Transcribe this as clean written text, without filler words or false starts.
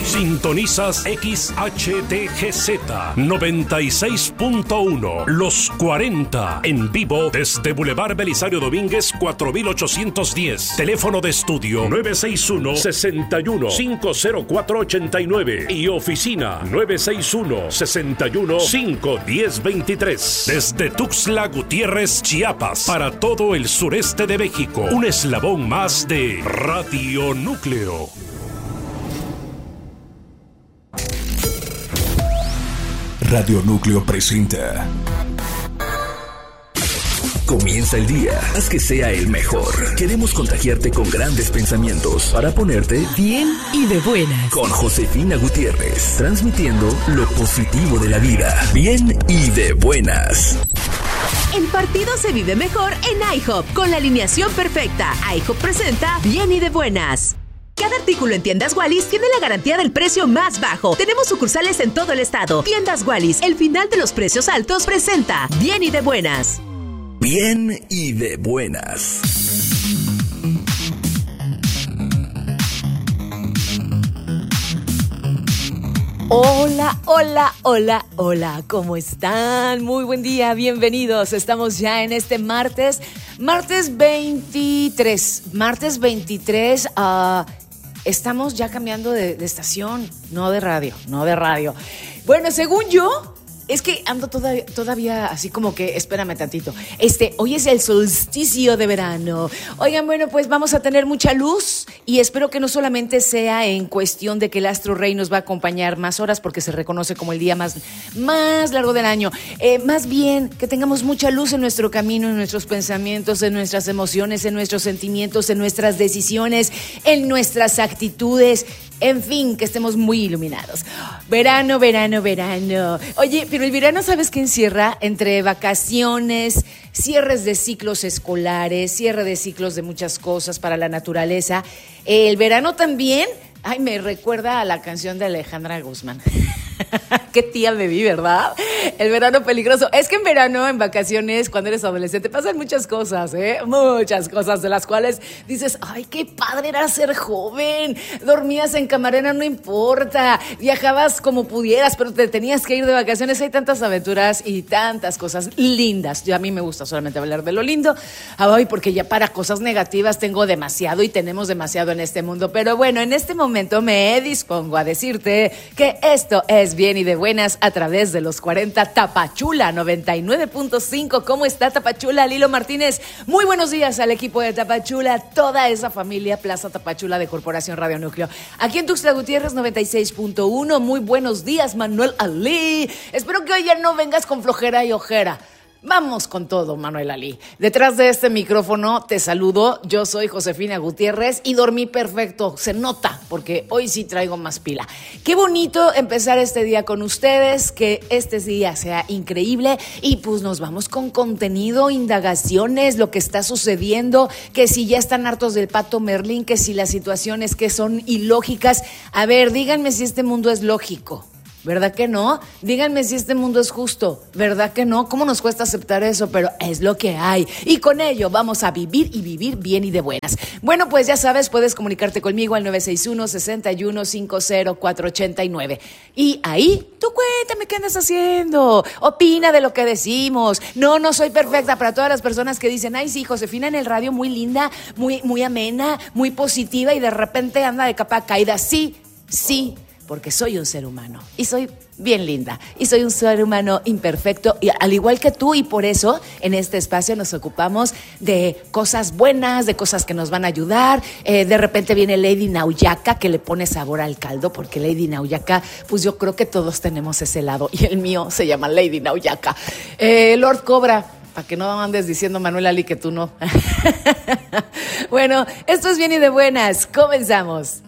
Sintonizas XHTGZ 96.1 Los 40 en vivo desde Boulevard Belisario Domínguez 4810. Teléfono de estudio 961-61-50489 y oficina 961-61-51023. Desde Tuxtla Gutiérrez, Chiapas, para todo el sureste de México. Un eslabón más de Radio Núcleo. Radio Núcleo presenta. Comienza el día, haz que sea el mejor. Queremos contagiarte con grandes pensamientos para ponerte bien y de buenas. Con Josefina Gutiérrez, transmitiendo lo positivo de la vida. Bien y de buenas. El partido se vive mejor en IHOP, con la alineación perfecta. IHOP presenta Bien y de buenas. Cada artículo en Tiendas Wallis tiene la garantía del precio más bajo. Tenemos sucursales en todo el estado. Tiendas Wallis, el final de los precios altos, presenta Bien y de buenas. Bien y de buenas. Hola, hola, hola, hola, ¿cómo están? Muy buen día, bienvenidos. Estamos ya en este martes 23. Estamos ya cambiando de estación, no de radio. Bueno, según yo, es que ando todavía así como que, espérame tantito. Hoy es el solsticio de verano. Oigan, bueno, pues vamos a tener mucha luz y espero que no solamente sea en cuestión de que el astro rey nos va a acompañar más horas porque se reconoce como el día más largo del año. Más bien que tengamos mucha luz en nuestro camino, en nuestros pensamientos, en nuestras emociones, en nuestros sentimientos, en nuestras decisiones, en nuestras actitudes. En fin, que estemos muy iluminados. Verano. Oye, pero el verano, ¿sabes qué encierra? Entre vacaciones, cierres de ciclos escolares, cierre de ciclos de muchas cosas para la naturaleza. El verano también, me recuerda a la canción de Alejandra Guzmán. Qué tía me vi, ¿verdad? El verano peligroso. Es que en verano, en vacaciones, cuando eres adolescente, pasan muchas cosas, muchas cosas de las cuales dices, ay, qué padre era ser joven. Dormías en camarera, no importa. Viajabas como pudieras, pero te tenías que ir de vacaciones. Hay tantas aventuras y tantas cosas lindas. A mí me gusta solamente hablar de lo lindo. Ay, porque ya para cosas negativas tengo demasiado y tenemos demasiado en este mundo. Pero bueno, en este momento me dispongo a decirte que esto es Bien y de buenas a través de los 40 Tapachula 99.5. ¿Cómo está Tapachula? Lilo Martínez. Muy buenos días al equipo de Tapachula, toda esa familia Plaza Tapachula de Corporación Radio Núcleo. Aquí en Tuxtla Gutiérrez 96.1. Muy buenos días, Manuel Ali. Espero que hoy ya no vengas con flojera y ojera. Vamos con todo, Manuel Ali. Detrás de este micrófono te saludo. Yo soy Josefina Gutiérrez y dormí perfecto. Se nota porque hoy sí traigo más pila. Qué bonito empezar este día con ustedes, que este día sea increíble y pues nos vamos con contenido, indagaciones, lo que está sucediendo, que si ya están hartos del Pato Merlín, que si las situaciones que son ilógicas. A ver, díganme si este mundo es lógico. ¿Verdad que no? Díganme si este mundo es justo. ¿Verdad que no? ¿Cómo nos cuesta aceptar eso? Pero es lo que hay. Y con ello vamos a vivir y vivir bien y de buenas. Bueno, pues ya sabes, puedes comunicarte conmigo al 961-61-50489. Y ahí, tú cuéntame qué andas haciendo. Opina de lo que decimos. No soy perfecta. Para todas las personas que dicen, ay, sí, Josefina en el radio muy linda, muy amena, muy positiva y de repente anda de capa caída. Sí. Porque soy un ser humano y soy bien linda y soy un ser humano imperfecto y al igual que tú, y por eso en este espacio nos ocupamos de cosas buenas, de cosas que nos van a ayudar. De repente viene Lady Nauyaka que le pone sabor al caldo, porque Lady Nauyaka, pues yo creo que todos tenemos ese lado y el mío se llama Lady Nauyaka. Lord Cobra, para que no andes diciendo, Manuel Ali, que tú no. Bueno, esto es Bien y de buenas. Comenzamos.